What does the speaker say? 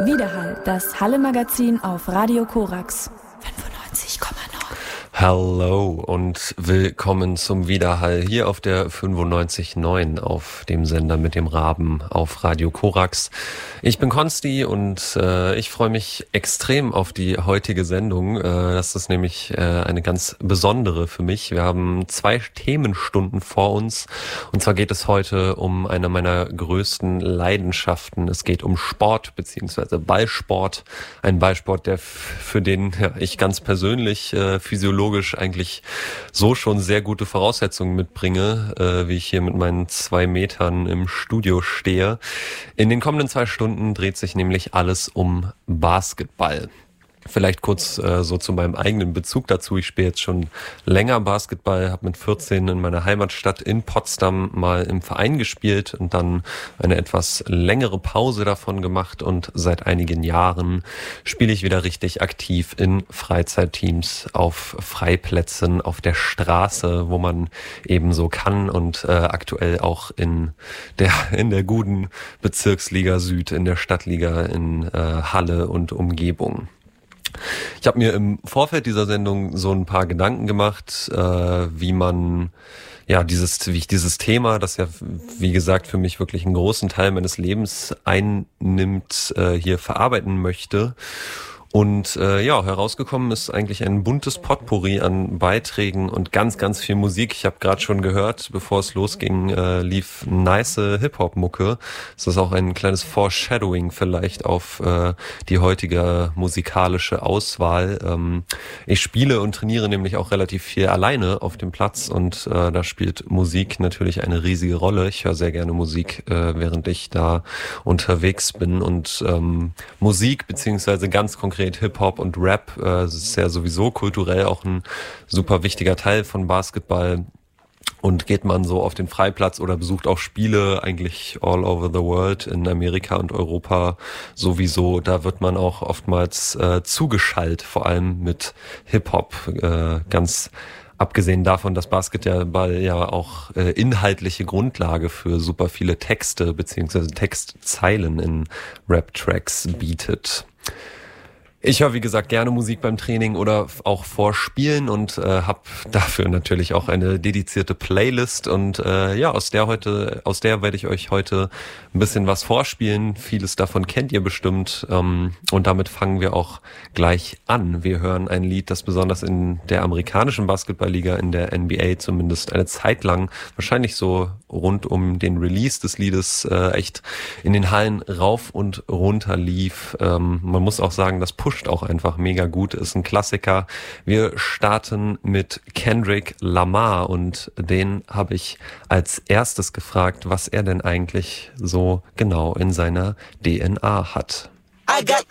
Widerhall, das Halle-Magazin auf Radio Korax 95,9. Hallo und willkommen zum Widerhall hier auf der 95.9 auf dem Sender mit dem Raben auf Radio Korax. Ich bin Konsti und ich freue mich extrem auf die heutige Sendung. Das ist nämlich eine ganz besondere für mich. Wir haben 2 Themenstunden vor uns und zwar geht es heute um eine meiner größten Leidenschaften. Es geht um Sport bzw. Ballsport. Ein Ballsport, der für den ich ganz persönlich physiologisch eigentlich so schon sehr gute Voraussetzungen mitbringe, wie ich hier mit meinen 2 Metern im Studio stehe. In den kommenden 2 Stunden dreht sich nämlich alles um Basketball. Vielleicht kurz so zu meinem eigenen Bezug dazu. Ich spiele jetzt schon länger Basketball, habe mit 14 in meiner Heimatstadt in Potsdam mal im Verein gespielt und dann eine etwas längere Pause davon gemacht und seit einigen Jahren spiele ich wieder richtig aktiv in Freizeitteams, auf Freiplätzen, auf der Straße, wo man eben so kann und aktuell auch in der guten Bezirksliga Süd, in der Stadtliga in Halle und Umgebung. Ich habe mir im Vorfeld dieser Sendung so ein paar Gedanken gemacht, wie ich dieses Thema, das ja wie gesagt für mich wirklich einen großen Teil meines Lebens einnimmt, hier verarbeiten möchte. Und herausgekommen ist eigentlich ein buntes Potpourri an Beiträgen und ganz, ganz viel Musik. Ich habe gerade schon gehört, bevor es losging, lief nice Hip-Hop-Mucke. Das ist auch ein kleines Foreshadowing vielleicht auf die heutige musikalische Auswahl. Ich spiele und trainiere nämlich auch relativ viel alleine auf dem Platz und da spielt Musik natürlich eine riesige Rolle. Ich höre sehr gerne Musik, während ich da unterwegs bin und Musik beziehungsweise ganz konkret Hip-Hop und Rap, das ist ja sowieso kulturell auch ein super wichtiger Teil von Basketball. Und geht man so auf den Freiplatz oder besucht auch Spiele eigentlich all over the world, in Amerika und Europa sowieso, da wird man auch oftmals zugeschallt, vor allem mit Hip-Hop, ganz abgesehen davon, dass Basketball ja auch inhaltliche Grundlage für super viele Texte beziehungsweise Textzeilen in Rap-Tracks bietet. Ich höre, wie gesagt, gerne Musik beim Training oder auch vor Spielen und habe dafür natürlich auch eine dedizierte Playlist und aus der werde ich euch heute ein bisschen was vorspielen. Vieles davon kennt ihr bestimmt und damit fangen wir auch gleich an. Wir hören ein Lied, das besonders in der amerikanischen Basketballliga, in der NBA zumindest eine Zeit lang, wahrscheinlich so rund um den Release des Liedes, echt in den Hallen rauf und runter lief. Man muss auch sagen, das pusht auch einfach mega gut, ist ein Klassiker. Wir starten mit Kendrick Lamar und den habe ich als erstes gefragt, was er denn eigentlich so genau in seiner DNA hat.